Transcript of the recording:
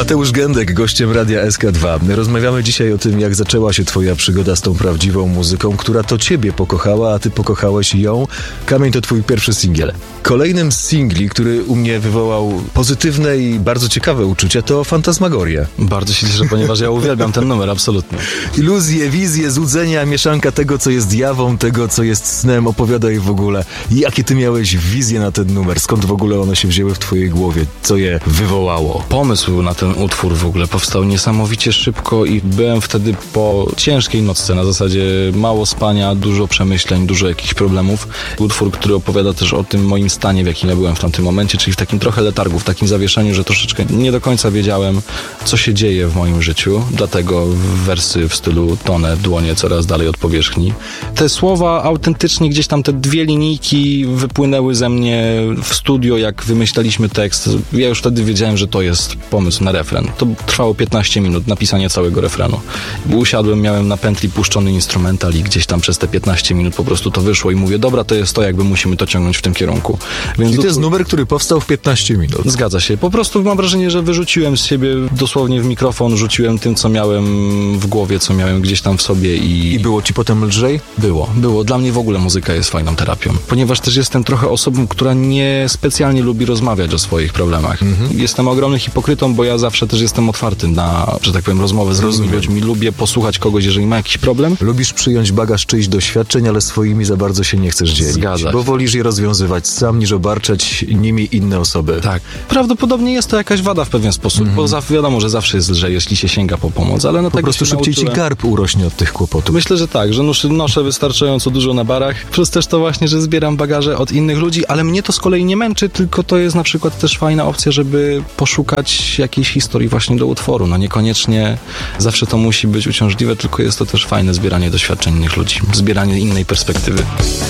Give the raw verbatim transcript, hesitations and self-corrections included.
Mateusz Gędek, gościem Radia S K dwa. Rozmawiamy dzisiaj o tym, jak zaczęła się twoja przygoda z tą prawdziwą muzyką, która to ciebie pokochała, a ty pokochałeś ją. Kamień to twój pierwszy singiel. Kolejnym z singli, który u mnie wywołał pozytywne i bardzo ciekawe uczucia, to Fantasmagoria. Bardzo się cieszę, ponieważ ja uwielbiam ten numer, absolutnie. Iluzje, wizje, złudzenia, mieszanka tego, co jest jawą, tego, co jest snem. Opowiadaj w ogóle, jakie ty miałeś wizje na ten numer? Skąd w ogóle one się wzięły w twojej głowie? Co je wywołało? Pomysł na ten utwór w ogóle powstał niesamowicie szybko i byłem wtedy po ciężkiej nocce, na zasadzie mało spania, dużo przemyśleń, dużo jakichś problemów. Utwór, który opowiada też o tym moim stanie, w jakim ja byłem w tamtym momencie, czyli w takim trochę letargu, w takim zawieszeniu, że troszeczkę nie do końca wiedziałem, co się dzieje w moim życiu, dlatego wersy w stylu tonę dłonie coraz dalej od powierzchni. Te słowa autentycznie gdzieś tam, te dwie linijki wypłynęły ze mnie w studio, jak wymyślaliśmy tekst. Ja już wtedy wiedziałem, że to jest pomysł na refren. To trwało piętnaście minut, napisanie całego refrenu. Usiadłem, miałem na pętli puszczony instrumental i gdzieś tam przez te piętnaście minut po prostu to wyszło i mówię, dobra, to jest to, jakby musimy to ciągnąć w tym kierunku. Więc I to jest numer, który powstał w piętnaście minut. Zgadza się. Po prostu mam wrażenie, że wyrzuciłem z siebie dosłownie w mikrofon, rzuciłem tym, co miałem w głowie, co miałem gdzieś tam w sobie i... I było ci potem lżej? Było, było. Dla mnie w ogóle muzyka jest fajną terapią. Ponieważ też jestem trochę osobą, która nie specjalnie lubi rozmawiać o swoich problemach. Mhm. Jestem ogromnym hipokrytą, bo ja zawsze też jestem otwarty na, że tak powiem, rozmowę z różnymi ludźmi. Lubię posłuchać kogoś, jeżeli ma jakiś problem. Lubisz przyjąć bagaż czyichś doświadczeń, ale swoimi za bardzo się nie chcesz dzielić. Zgadza się. Bo wolisz je rozwiązywać sam, niż obarczać nimi inne osoby. Tak. Prawdopodobnie jest to jakaś wada w pewien sposób, mhm. bo za, wiadomo, że zawsze jest lżej, jeśli się sięga po pomoc, ale no po tak prostu szybciej nauczyłem. Ci garb urośnie od tych kłopotów. Myślę, że tak, że noszę, noszę wystarczająco dużo na barach, plus też to właśnie, że zbieram bagaże od innych ludzi, ale mnie to z kolei nie męczy, tylko to jest na przykład też fajna opcja, żeby poszukać jakiejś historii właśnie do utworu. No niekoniecznie zawsze to musi być uciążliwe, tylko jest to też fajne zbieranie doświadczeń innych ludzi, zbieranie innej perspektywy.